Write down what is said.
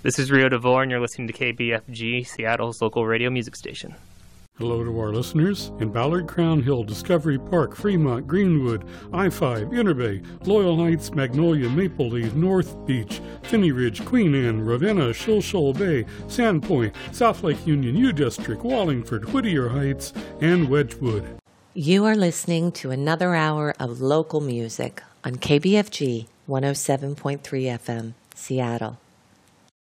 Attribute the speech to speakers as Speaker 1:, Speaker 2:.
Speaker 1: This is Rio DeVore, and you're listening to KBFG, Seattle's local radio music station.
Speaker 2: Hello to our listeners in Ballard, Crown Hill, Discovery Park, Fremont, Greenwood, I-5, Interbay, Loyal Heights, Magnolia, Maple Leaf, North Beach, Finney Ridge, Queen Anne, Ravenna, Shoal Bay, Sandpoint, South Lake Union, U District, Wallingford, Whittier Heights, and Wedgwood.
Speaker 3: You are listening to another hour of local music on KBFG 107.3 FM, Seattle.